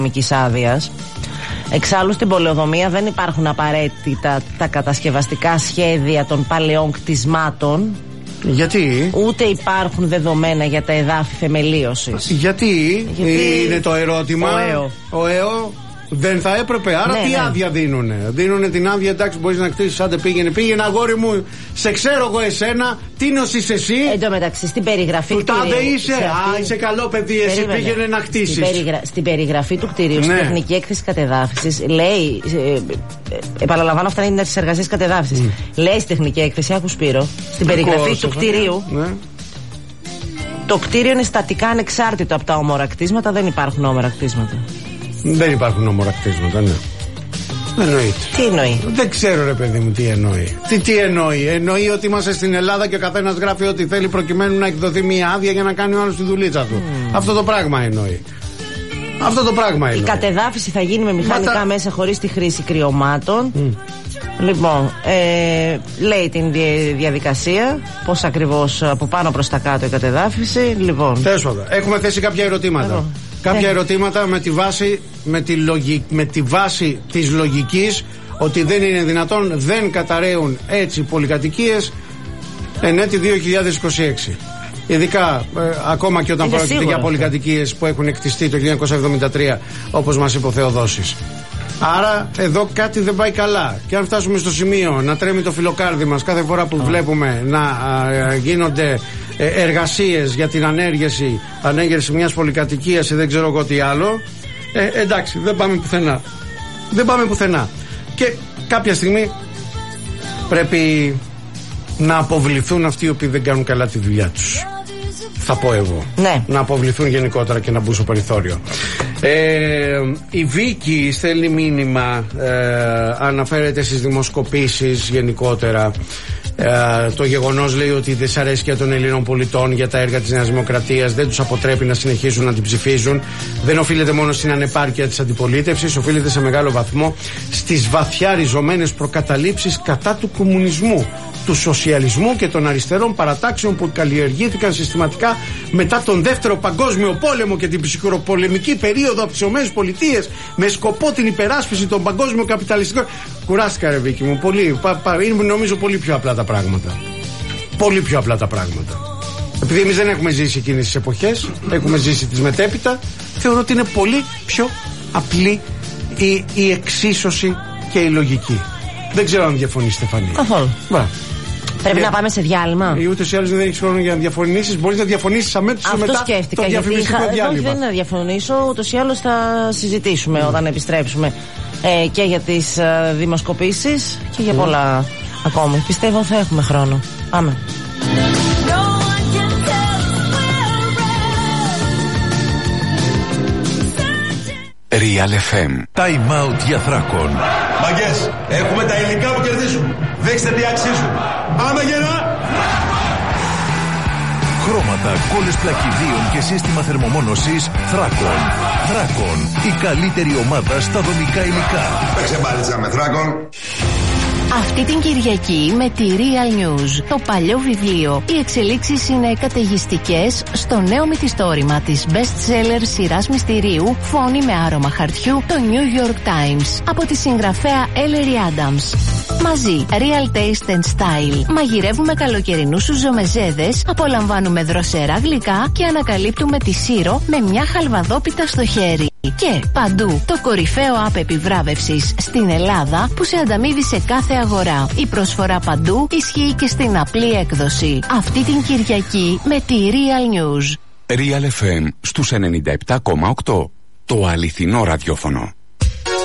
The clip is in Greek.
οικονομικής άδειας. Εξάλλου στην πολεοδομία δεν υπάρχουν απαραίτητα τα κατασκευαστικά σχέδια των παλαιών κτισμάτων. Γιατί? Ούτε υπάρχουν δεδομένα για τα εδάφη θεμελίωσης. Γιατί είναι το ερώτημα. Ο ΕΟ δεν θα έπρεπε. Άρα τι άδεια δίνουνε? Δίνουνε την άδεια, εντάξει, μπορείς να κτίσεις, άντε πήγαινε αγόρι μου, σε ξέρω εγώ εσένα, τίνος είσαι εσύ. Εν τω μεταξύ στην περιγραφή του τάδε είσαι. Είσαι καλό παιδί, εσύ πήγαινε να κτίσεις. Στην περιγραφή του κτηρίου, στην τεχνική έκθεση κατεδάφισης, λέει, επαναλαμβάνω, αυτά είναι τις εργασίες κατεδάφισης. Λέει στη τεχνική έκθεση, άκου Σπύρο, στην περιγραφή του κτηρίου. Το κτίριο είναι στατικά ανεξάρτητο από τα όμορα κτίσματα, δεν υπάρχουν όμορα κτίσματα. Δεν υπάρχουν όμορα κτίσματα, ναι. Εννοείται. Τι εννοεί? Δεν ξέρω, ρε παιδί μου, τι εννοεί. Τι εννοεί? Εννοεί ότι είμαστε στην Ελλάδα και ο καθένας γράφει ό,τι θέλει προκειμένου να εκδοθεί μια άδεια για να κάνει ο άλλος τη δουλίτσα του. Αυτό το πράγμα εννοεί. Η κατεδάφιση θα γίνει με μηχανικά μέσα χωρίς τη χρήση κρυωμάτων. Λοιπόν, λέει την διαδικασία, πώς ακριβώς από πάνω προς τα κάτω η κατεδάφιση. Λοιπόν, έχουμε θέσει κάποια ερωτήματα. Κάποια ερωτήματα με τη βάση της λογικής ότι δεν είναι δυνατόν, δεν καταραίουν έτσι πολυκατοικίες εν έτη 2026. Ειδικά ακόμα και όταν πρόκειται για πολυκατοικίες που έχουν εκτιστεί το 1973, όπως μας είπε ο Θεοδόσης. Άρα εδώ κάτι δεν πάει καλά. Και αν φτάσουμε στο σημείο να τρέμει το φιλοκάρδι μας κάθε φορά που βλέπουμε να γίνονται εργασίες για την ανέγερση μιας πολυκατοικίας ή δεν ξέρω εγώ τι άλλο, εντάξει, δεν πάμε πουθενά. Και κάποια στιγμή πρέπει να αποβληθούν αυτοί οι οποίοι δεν κάνουν καλά τη δουλειά τους. Θα πω εγώ. Ναι. Να αποβληθούν γενικότερα και να μπουν στο περιθώριο. Η Βίκη στέλνει μήνυμα, αναφέρεται στις δημοσκοπήσεις γενικότερα. Το γεγονός, λέει, ότι η δυσαρέσκεια των Ελλήνων πολιτών για τα έργα της Νέας Δημοκρατίας δεν τους αποτρέπει να συνεχίσουν να την ψηφίζουν. Δεν οφείλεται μόνο στην ανεπάρκεια της αντιπολίτευσης, οφείλεται σε μεγάλο βαθμό στις βαθιά ριζωμένες προκαταλήψεις κατά του κομμουνισμού, του σοσιαλισμού και των αριστερών παρατάξεων που καλλιεργήθηκαν συστηματικά μετά τον Δεύτερο Παγκόσμιο Πόλεμο και την ψυχροπολεμική περίοδο από τις ΗΠΑ με σκοπό την υπεράσπιση των παγκόσμιων καπιταλιστικών. Κουράστηκα, ρε Βίκη μου, πολύ. Είναι νομίζω πολύ πιο απλά τα πράγματα. Πολύ πιο απλά τα πράγματα. Επειδή εμείς δεν έχουμε ζήσει εκείνες τις εποχές, έχουμε ζήσει τις μετέπειτα, θεωρώ ότι είναι πολύ πιο απλή η εξίσωση και η λογική. Δεν ξέρω αν διαφωνεί, Στεφανή. Καθόλου. Πρέπει να πάμε σε διάλειμμα. Ούτως ή άλλως δεν έχεις χρόνο για να διαφωνήσεις. Μπορείς να διαφωνήσεις αμέσως μετά το διαφημιστικό διάλειμμα. Όχι, δεν να διαφωνήσω. Ούτως ή άλλως θα συζητήσουμε όταν επιστρέψουμε και για τις δημοσκοπήσεις και για πολλά ακόμη. Πιστεύω θα έχουμε χρόνο. Πάμε. Real FM. Time out για Θράκων. Μαγκές, έχουμε τα υλικά που κερδίζουν. Δείξτε τι αξίζουν. Πάμε γερά! Χρώματα, κόλλες πλακιδίων και σύστημα θερμομόνωσης Θράκων. Θράκων, η καλύτερη ομάδα στα δομικά υλικά. Παίξε μπάλιτσα με Θράκων. Αυτή την Κυριακή με τη Real News, το παλιό βιβλίο. Οι εξελίξεις είναι καταιγιστικές στο νέο μυθιστόρημα της best-seller σειράς μυστηρίου Φόνη με άρωμα χαρτιού, το New York Times, από τη συγγραφέα Ellery Adams. Μαζί, Real Taste and Style. Μαγειρεύουμε καλοκαιρινούς σουζομεζέδες, απολαμβάνουμε δροσερά γλυκά και ανακαλύπτουμε τη Σύρο με μια χαλβαδόπιτα στο χέρι. Και παντού το κορυφαίο app επιβράβευσης στην Ελλάδα που σε ανταμείβει σε κάθε αγορά. Η προσφορά παντού ισχύει και στην απλή έκδοση. Αυτή την Κυριακή με τη Real News. Real FM στους 97,8. Το αληθινό ραδιόφωνο.